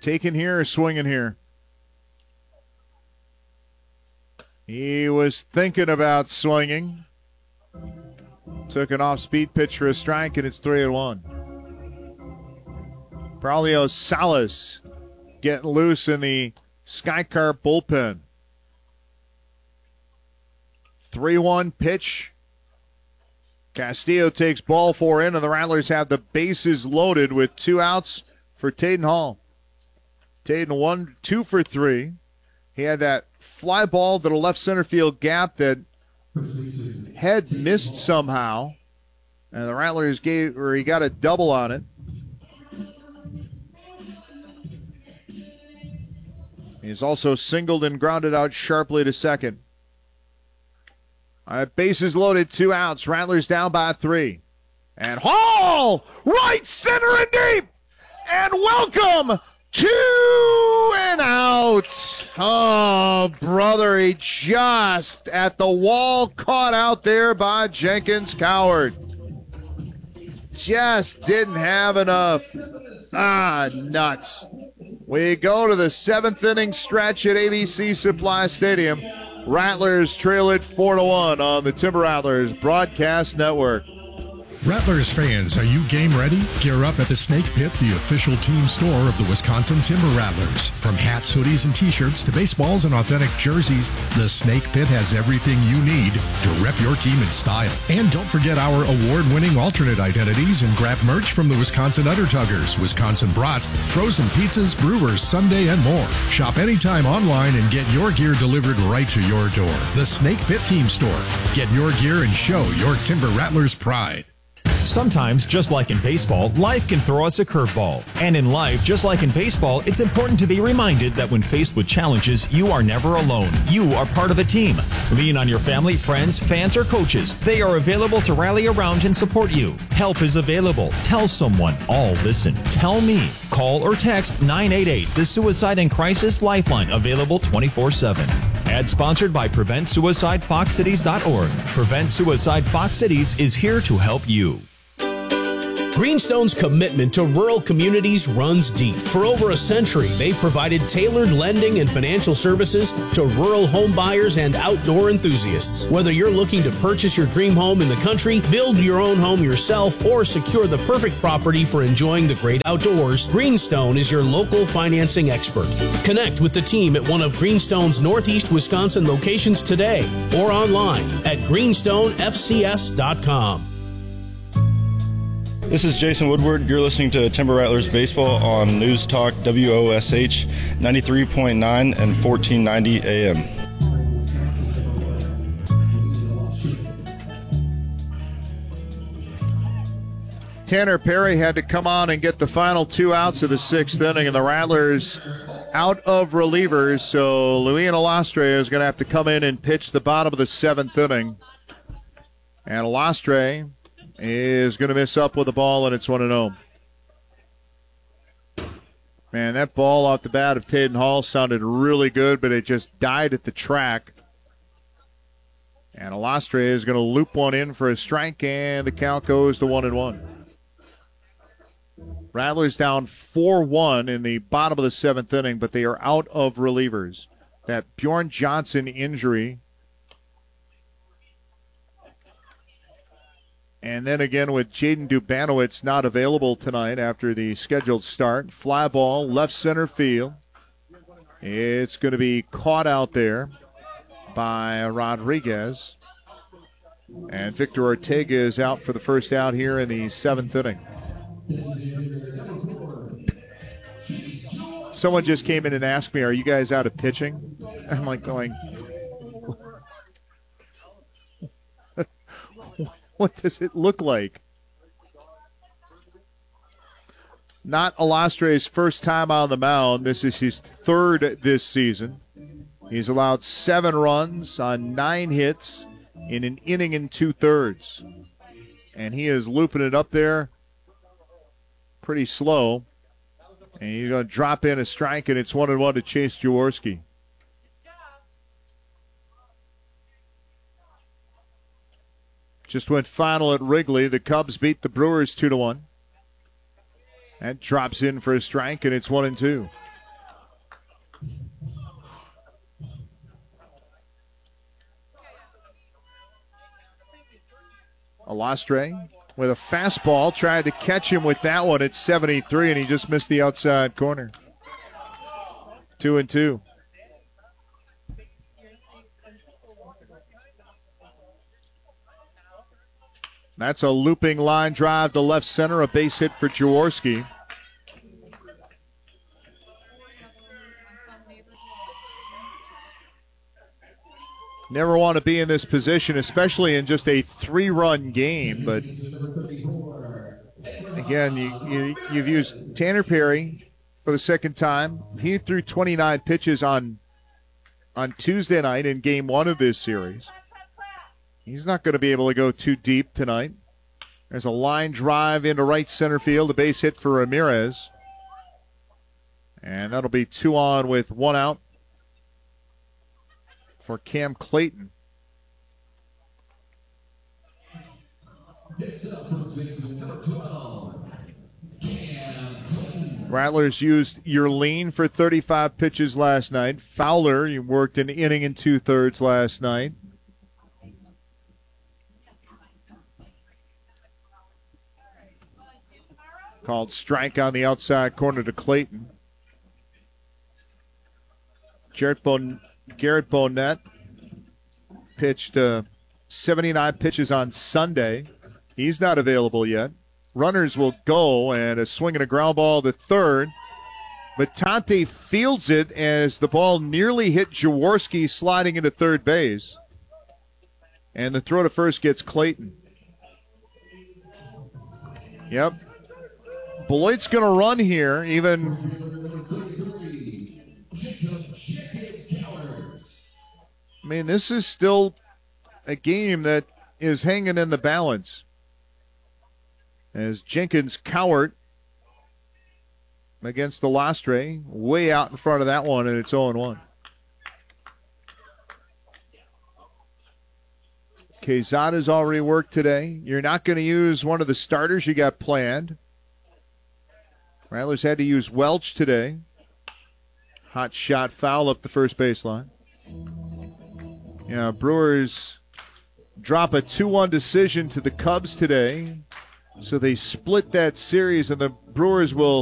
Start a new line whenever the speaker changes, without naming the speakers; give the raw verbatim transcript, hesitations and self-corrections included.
taking here or swinging here? He was thinking about swinging. Took an off-speed pitch for a strike, and it's three and one. Braulio Salas getting loose in the Skycarp bullpen. three one pitch. Castillo takes ball four in, and the Rattlers have the bases loaded with two outs for Taden Hall. Taden one, two for three. He had that fly ball to the left center field gap that had missed somehow, and the Rattlers gave, or he got a double on it. He's also singled and grounded out sharply to second. All right, bases loaded, two outs. Rattlers down by three. And Hall, right center and deep. And welcome two and out. Oh, brother, he just at the wall, caught out there by Jenkins Coward. Just didn't have enough. Ah, nuts. We go to the seventh inning stretch at A B C Supply Stadium. Rattlers trail it four to one on the Timber Rattlers Broadcast Network.
Rattlers fans, are you game ready? Gear up at the Snake Pit, the official team store of the Wisconsin Timber Rattlers. From hats, hoodies, and t-shirts to baseballs and authentic jerseys, the Snake Pit has everything you need to rep your team in style. And don't forget our award-winning alternate identities and grab merch from the Wisconsin Undertuggers, Wisconsin Brats, frozen pizzas, brewers, Sunday, and more. Shop anytime online and get your gear delivered right to your door. The Snake Pit Team Store. Get your gear and show your Timber Rattlers pride.
Sometimes, just like in baseball, life can throw us a curveball. And in life, just like in baseball, it's important to be reminded that when faced with challenges, you are never alone. You are part of a team. Lean on your family, friends, fans, or coaches. They are available to rally around and support you. Help is available. Tell someone. All listen. Tell me. Call or text nine eight eight, the Suicide and Crisis Lifeline, available twenty-four seven. Ad sponsored by Prevent Suicide Fox Cities dot org. Prevent Suicide Fox Cities is here to help you.
Greenstone's commitment to rural communities runs deep. For over a century, they've provided tailored lending and financial services to rural home buyers and outdoor enthusiasts. Whether you're looking to purchase your dream home in the country, build your own home yourself, or secure the perfect property for enjoying the great outdoors, Greenstone is your local financing expert. Connect with the team at one of Greenstone's Northeast Wisconsin locations today or online at greenstone f c s dot com.
This is Jason Woodward. You're listening to Timber Rattlers Baseball on News Talk W O S H ninety-three point nine and fourteen ninety A M.
Tanner Perry had to come on and get the final two outs of the sixth inning, and the Rattlers out of relievers, so Luis Alastre is going to have to come in and pitch the bottom of the seventh inning. And Alastre is going to miss up with the ball, and it's one and oh. Man, that ball off the bat of Taden Hall sounded really good, but it just died at the track. And Alastre is going to loop one in for a strike, and the count goes to one and one. Rattlers down four one in the bottom of the seventh inning, but they are out of relievers. That Bjorn Johnson injury. And then again with Jaden Dubanowitz not available tonight after the scheduled start. Fly ball, left center field. It's going to be caught out there by Rodriguez. And Victor Ortega is out for the first out here in the seventh inning. Someone just came in and asked me, are you guys out of pitching? I'm like going, what does it look like? Not Alastre's first time on the mound. This is his third this season. He's allowed seven runs on nine hits in an inning and two-thirds. And he is looping it up there pretty slow. And he's going to drop in a strike, and it's one and one to Chase Jaworski. Just went final at Wrigley. The Cubs beat the Brewers two to one. That drops in for a strike, and it's one and two. Alastre with a fastball, tried to catch him with that one at seventy-three, and he just missed the outside corner. Two and two. That's a looping line drive to left center, a base hit for Jaworski. Never want to be in this position, especially in just a three-run game. But again, you, you, you've used Tanner Perry for the second time. He threw twenty-nine pitches on on Tuesday night in game one of this series. He's not going to be able to go too deep tonight. There's a line drive into right center field, a base hit for Ramirez. And that'll be two on with one out for Cam Clayton. Rattlers used Yerlin for thirty-five pitches last night. Fowler, he worked an inning and two-thirds last night. Called strike on the outside corner to Clayton. Garrett, bon- Garrett Bonnet pitched uh, seventy-nine pitches on Sunday. He's not available yet. Runners will go, and a swing and a ground ball to third. Batante fields it as the ball nearly hit Jaworski sliding into third base. And the throw to first gets Clayton. Yep. Beloit's going to run here, even. I mean, this is still a game that is hanging in the balance. As Jenkins Cowart against the Lastre, way out in front of that one, and it's oh and one. Quezada's already worked today. You're not going to use one of the starters you got planned. Rattlers had to use Welch today. Hot shot foul up the first baseline. Yeah, Brewers drop a two one decision to the Cubs today. So they split that series, and the Brewers will